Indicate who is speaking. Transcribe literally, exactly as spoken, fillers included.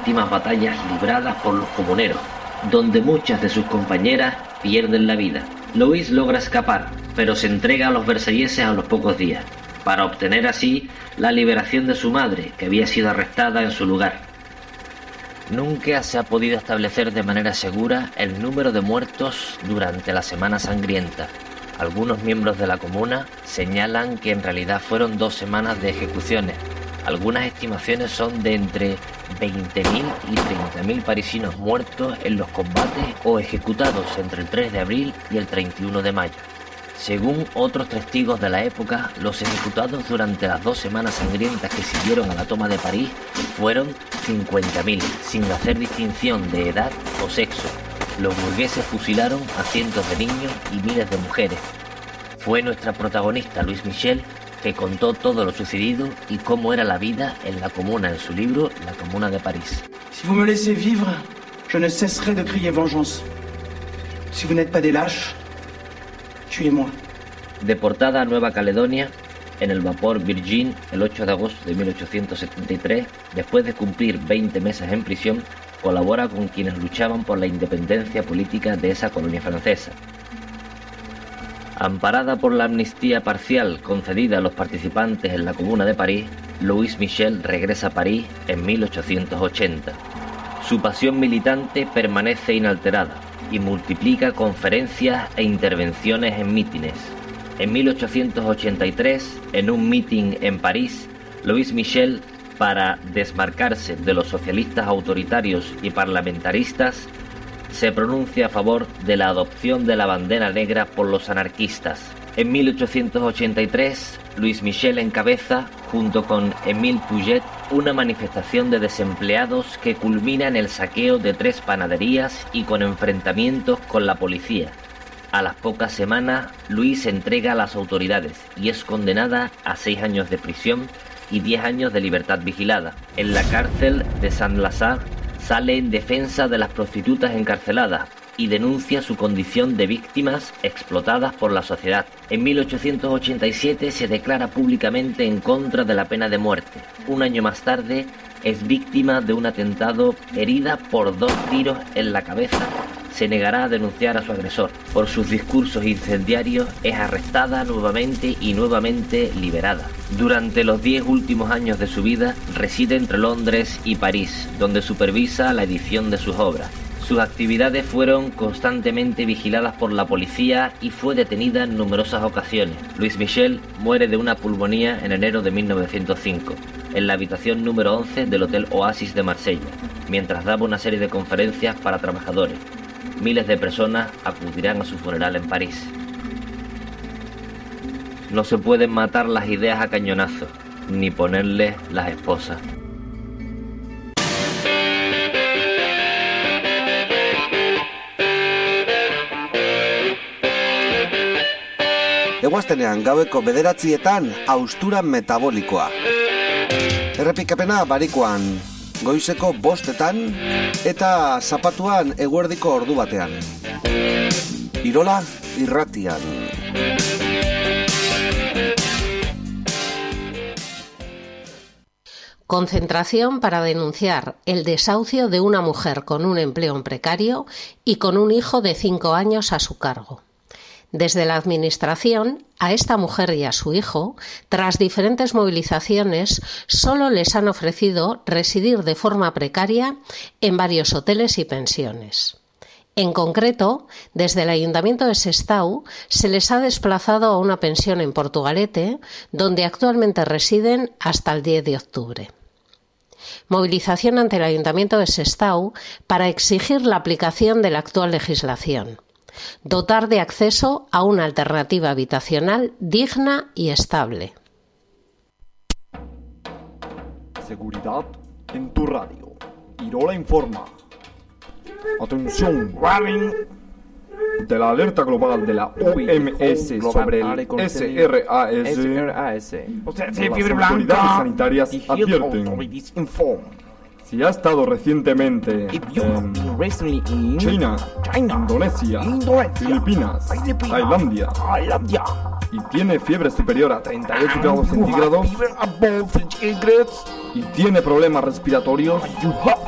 Speaker 1: últimas batallas libradas por los comuneros, donde muchas de sus compañeras pierden la vida. Louise logra escapar, pero se entrega a los versalleses a los pocos días, para obtener así la liberación de su madre, que había sido arrestada en su lugar. Nunca se ha podido establecer de manera segura el número de muertos durante la Semana Sangrienta. Algunos miembros de la comuna señalan que en realidad fueron dos semanas de ejecuciones. Algunas estimaciones son de entre veinte mil y treinta mil parisinos muertos en los combates o ejecutados entre el tres de abril y el treinta y uno de mayo. Según otros testigos de la época, los ejecutados durante las dos semanas sangrientas que siguieron a la toma de París fueron cincuenta mil, sin hacer distinción de edad o sexo. Los burgueses fusilaron a cientos de niños y miles de mujeres. Fue nuestra protagonista, Louise Michel, que contó todo lo sucedido y cómo era la vida en la comuna en su libro La Comuna de París.
Speaker 2: Si vous me laissez vivre, je ne cesserai de crier vengeance. Si vous n'êtes pas des lâches, tuez-moi.
Speaker 1: Deportada a Nueva Caledonia en el vapor Virgin el ocho de agosto de mil ochocientos setenta y tres, después de cumplir veinte meses en prisión, colabora con quienes luchaban por la independencia política de esa colonia francesa. Amparada por la amnistía parcial concedida a los participantes en la Comuna de París, Louise Michel regresa a París en mil ochocientos ochenta. Su pasión militante permanece inalterada y multiplica conferencias e intervenciones en mítines. En mil ochocientos ochenta y tres, en un mitin en París, Louise Michel, para desmarcarse de los socialistas autoritarios y parlamentaristas, se pronuncia a favor de la adopción de la bandera negra por los anarquistas. En mil ochocientos ochenta y tres, Louise Michel encabeza, junto con Émile Pouget, una manifestación de desempleados que culmina en el saqueo de tres panaderías y con enfrentamientos con la policía. A las pocas semanas, Louise se entrega a las autoridades y es condenada a seis años de prisión y diez años de libertad vigilada. En la cárcel de Saint-Lazare sale en defensa de las prostitutas encarceladas y denuncia su condición de víctimas explotadas por la sociedad. En mil ochocientos ochenta y siete se declara públicamente en contra de la pena de muerte. Un año más tarde es víctima de un atentado, herida por dos tiros en la cabeza. Se negará a denunciar a su agresor. Por sus discursos incendiarios es arrestada nuevamente y nuevamente liberada. Durante los diez últimos años de su vida reside entre Londres y París, donde supervisa la edición de sus obras. Sus actividades fueron constantemente vigiladas por la policía y fue detenida en numerosas ocasiones. Louise Michel muere de una pulmonía en enero de mil novecientos cinco, en la habitación número once del Hotel Oasis de Marsella, mientras daba una serie de conferencias para trabajadores. Miles de personas acudirán a su funeral en París. No se pueden matar las ideas a cañonazos, ni ponerles las esposas.
Speaker 3: Eguaztenean gaueko bederatzietan haustura metabolikoa. Errepikapena barikoan, goizeko bostetan eta zapatuan eguerdiko ordu batean. Irola irratian.
Speaker 4: Concentración para denunciar el desahucio de una mujer con un empleo precario y con un hijo de cinco años a su cargo. Desde la Administración, a esta mujer y a su hijo, tras diferentes movilizaciones, solo les han ofrecido residir de forma precaria en varios hoteles y pensiones. En concreto, desde el Ayuntamiento de Sestao se les ha desplazado a una pensión en Portugalete, donde actualmente residen hasta el diez de octubre. Movilización ante el Ayuntamiento de Sestao para exigir la aplicación de la actual legislación. Dotar de acceso a una alternativa habitacional digna y estable.
Speaker 5: Seguridad en tu radio. Irola informa. Atención, warning de la alerta global de la O M S sobre el S R A S.
Speaker 6: O sea,
Speaker 5: las autoridades sanitarias advierten. Si ha estado recientemente en China, Indonesia, Filipinas, Tailandia y tiene fiebre superior a treinta y ocho grados centígrados y tiene problemas respiratorios,